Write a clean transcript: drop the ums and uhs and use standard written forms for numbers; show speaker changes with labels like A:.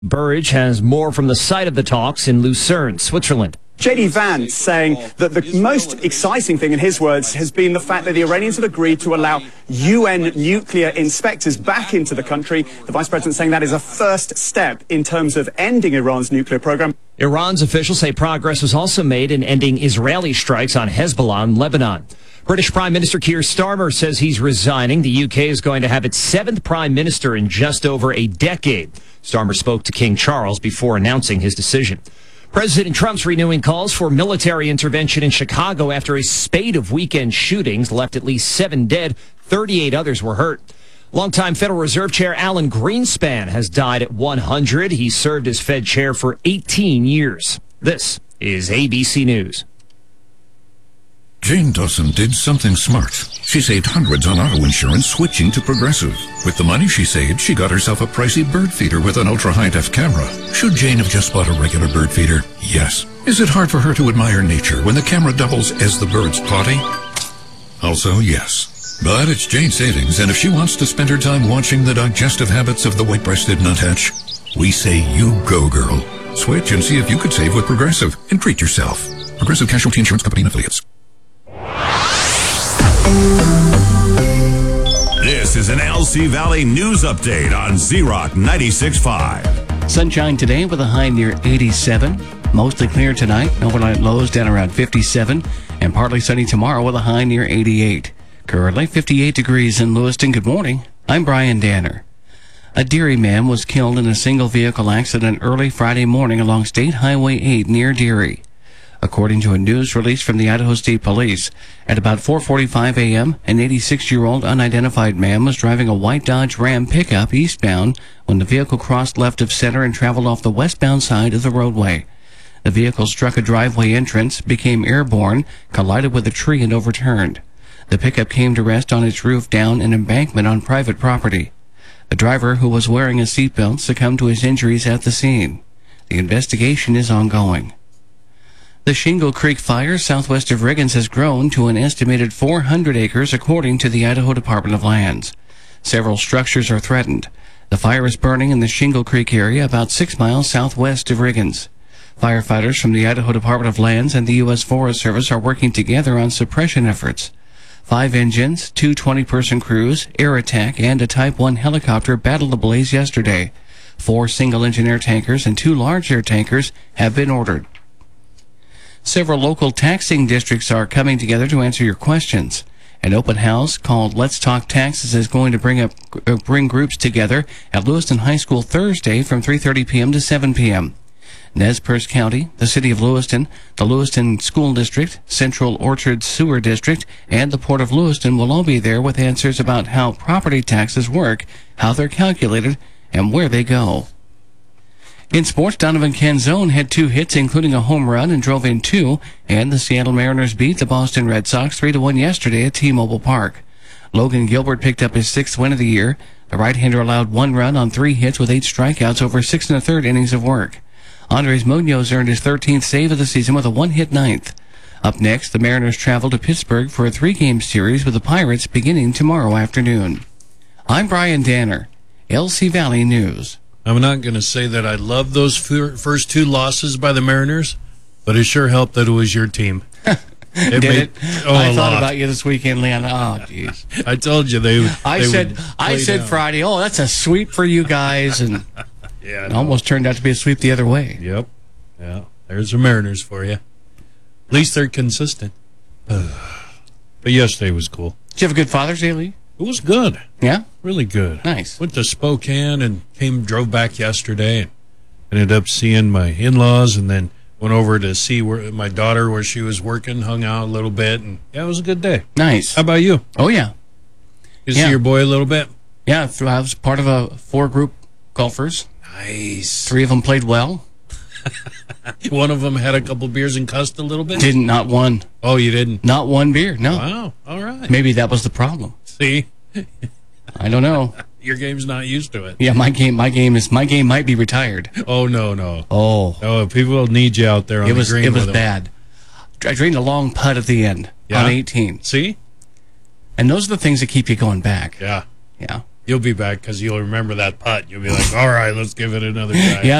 A: Burridge has more from the site of the talks in Lucerne, Switzerland.
B: J.D. Vance saying that the most exciting thing, in his words, has been the fact that the Iranians have agreed to allow UN nuclear inspectors back into the country. The vice president saying that is a first step in terms of ending Iran's nuclear program.
A: Iran's officials say progress was also made in ending Israeli strikes on Hezbollah in Lebanon. British Prime Minister Keir Starmer says he's resigning. The UK is going to have its 7th Prime Minister in just over a decade. Starmer spoke to King Charles before announcing his decision. President Trump's renewing calls for military intervention in Chicago after a spate of weekend shootings left at least 7 dead, 38 others were hurt. Longtime Federal Reserve Chair Alan Greenspan has died at 100. He served as Fed chair for 18 years. This is ABC News.
C: Jane Dawson did something smart. She saved hundreds on auto insurance switching to Progressive. With the money she saved, she got herself a pricey bird feeder with an ultra-high-def camera. Should Jane have just bought a regular bird feeder? Yes. Is it hard for her to admire nature when the camera doubles as the bird's potty? Also, yes. But it's Jane's savings, and if she wants to spend her time watching the digestive habits of the white-breasted nuthatch, we say you go, girl. Switch and see if you could save with Progressive and treat yourself. Progressive Casualty Insurance Company and Affiliates.
D: This is an LC Valley News Update on Z-Rock 96.5.
E: Sunshine today with a high near 87. Mostly clear tonight. Overnight lows down around 57. And partly sunny tomorrow with a high near 88. Currently 58 degrees in Lewiston. Good morning. I'm Brian Danner. A Deary man was killed in a single vehicle accident early Friday morning along State Highway 8 near Deary. According to a news release from the Idaho State Police, at about 4:45 a.m., an 86-year-old unidentified man was driving a white Dodge Ram pickup eastbound when the vehicle crossed left of center and traveled off the westbound side of the roadway. The vehicle struck a driveway entrance, became airborne, collided with a tree, and overturned. The pickup came to rest on its roof down an embankment on private property. The driver, who was wearing a seatbelt, succumbed to his injuries at the scene. The investigation is ongoing. The Shingle Creek fire southwest of Riggins has grown to an estimated 400 acres, according to the Idaho Department of Lands. Several structures are threatened. The fire is burning in the Shingle Creek area about 6 miles southwest of Riggins. Firefighters from the Idaho Department of Lands and the U.S. Forest Service are working together on suppression efforts. 5 engines, 2 20-person crews, air attack, and a Type 1 helicopter battled the blaze yesterday. 4 single-engine air tankers and 2 large air tankers have been ordered. Several local taxing districts are coming together to answer your questions. An open house called Let's Talk Taxes is going to bring groups together at Lewiston High School Thursday from 3:30 p.m. to 7 p.m. Nez Perce County, the City of Lewiston, the Lewiston School District, Central Orchard Sewer District, and the Port of Lewiston will all be there with answers about how property taxes work, how they're calculated, and where they go. In sports, Donovan Canzone had 2 hits, including a home run, and drove in 2, and the Seattle Mariners beat the Boston Red Sox 3-1 yesterday at T-Mobile Park. Logan Gilbert picked up his 6th win of the year. The right-hander allowed 1 run on 3 hits with 8 strikeouts over 6 1/3 innings of work. Andres Munoz earned his 13th save of the season with a 1-hit 9th. Up next, the Mariners travel to Pittsburgh for a 3-game series with the Pirates beginning tomorrow afternoon. I'm Brian Danner, LC Valley News.
F: I'm not going to say that I love those first 2 losses by the Mariners, but it sure helped that it was your team.
E: Did it? I thought about you this weekend, Leon. Oh, jeez.
F: I told you they
E: I said Friday, oh, that's a sweep for you guys, and
F: yeah,
E: it almost turned out to be a sweep the other way.
F: Yep. Yeah, there's the Mariners for you. At least they're consistent. But yesterday was cool.
E: Did you have a good Father's Day, Lee?
F: It was good.
E: Yeah?
F: Really good.
E: Nice.
F: Went to Spokane and drove back yesterday and ended up seeing my in-laws and then went over to see my daughter where she was working, hung out a little bit, and yeah, it was a good day.
E: Nice.
F: How about you?
E: Oh, yeah.
F: You see your boy a little bit?
E: Yeah, I was part of a 4-group golfers.
F: Nice.
E: 3 of them played well.
F: One of them had a couple beers and cussed a little bit?
E: Not one.
F: Oh, you didn't?
E: Not one beer, no.
F: Wow, all right.
E: Maybe that was the problem.
F: See?
E: I don't know.
F: Your game's not used to it.
E: Yeah, my game might be retired.
F: Oh, no.
E: Oh,
F: people will need you out there on the green.
E: It was bad. I drained a long putt at the end on 18.
F: See?
E: And those are the things that keep you going back.
F: Yeah.
E: Yeah.
F: You'll be back because you'll remember that putt. You'll be like, all right, let's give it another try.
E: Yeah.